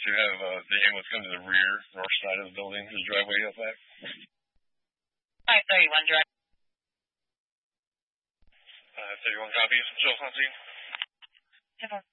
to have the ambulance come to the rear, north side of the building, his driveway up back. 531 drive. 531 copies. Joe, on scene. 10-4.